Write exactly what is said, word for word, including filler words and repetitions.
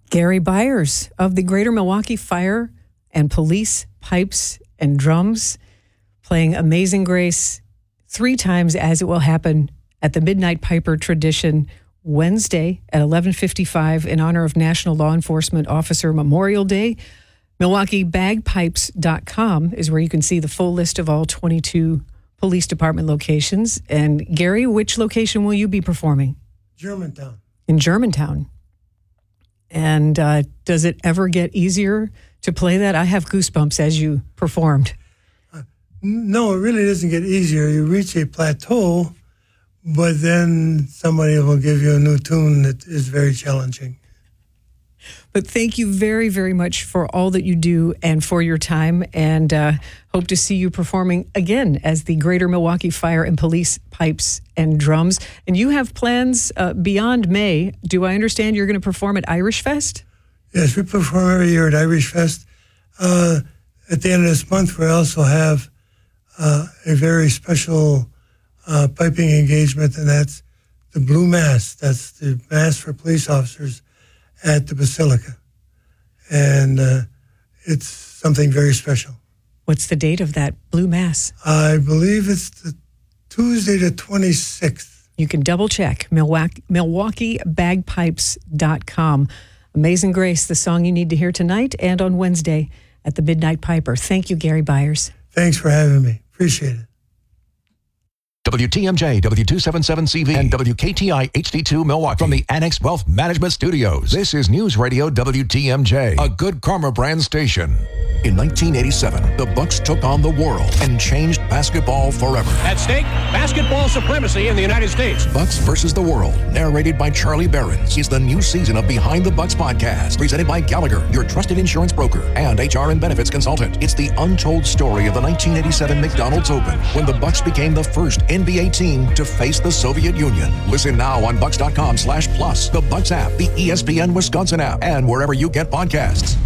Gary Byers of the Greater Milwaukee Fire and Police Pipes and Drums, playing Amazing Grace three times, as it will happen at the Midnight Piper tradition Wednesday at eleven fifty-five in honor of National Law Enforcement Officer Memorial Day. Milwaukee Bagpipes dot com is where you can see the full list of all twenty-two police department locations. And Gary, which location will you be performing? Germantown. In Germantown. And uh, does it ever get easier to play that? I have goosebumps as you performed. Uh, no, it really doesn't get easier. You reach a plateau, but then somebody will give you a new tune that is very challenging. But thank you very, very much for all that you do and for your time, and uh, hope to see you performing again as the Greater Milwaukee Fire and Police Pipes and Drums. And you have plans uh, beyond May. Do I understand you're going to perform at Irish Fest? Yes, we perform every year at Irish Fest. Uh, at the end of this month, we also have uh, a very special uh, piping engagement, and that's the Blue Mass. That's the Mass for police officers at the Basilica. And uh, it's something very special. What's the date of that Blue Mass? I believe it's the Tuesday the twenty-sixth. You can double check, Milwaukee, Milwaukee Bagpipes dot com. Amazing Grace, the song you need to hear tonight and on Wednesday at the Midnight Piper. Thank you, Gary Byers. Thanks for having me. Appreciate it. W T M J, W two seventy-seven C V, and W K T I H D two Milwaukee from the Annex Wealth Management Studios. This is News Radio W T M J, a Good Karma brand station. In nineteen eighty-seven, the Bucks took on the world and changed basketball forever. At stake, basketball supremacy in the United States. Bucks versus the World, narrated by Charlie Behrens, is the new season of Behind the Bucks podcast, presented by Gallagher, your trusted insurance broker and H R and benefits consultant. It's the untold story of the nineteen eighty-seven McDonald's Open, when the Bucks became the first N B A team to face the Soviet Union. Listen now on Bucks dot com slash plus, the Bucks app, the E S P N Wisconsin app, and wherever you get podcasts.